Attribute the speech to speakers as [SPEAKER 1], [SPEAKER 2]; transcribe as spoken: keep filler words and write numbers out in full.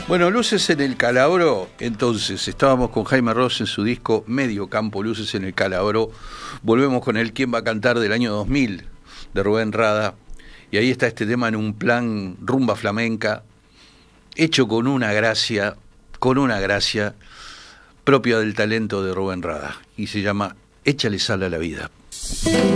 [SPEAKER 1] Bueno, Luces en el Calabro, entonces, estábamos con Jaime Ross en su disco Medio Campo, Luces en el Calabro. Volvemos con el ¿Quién va a cantar? Del año dos mil, de Rubén Rada. Y ahí está este tema en un plan rumba flamenca, hecho con una gracia, con una gracia propia del talento de Rubén Rada. Y se llama Échale sal a la vida.